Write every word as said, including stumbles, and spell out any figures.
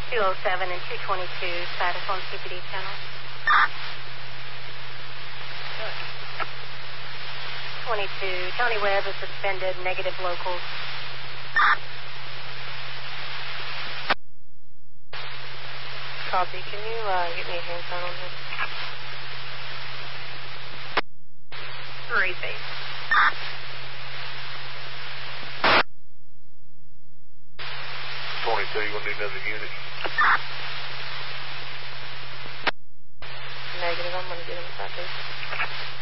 two oh seven and two twenty-two, status on C P D channel. twenty-two, Tony Webb is suspended, negative locals. Copy. Can you uh, get me a hand sign on this? Three base. twenty-two, you going to need another unit? Negative. I'm going to get him back there.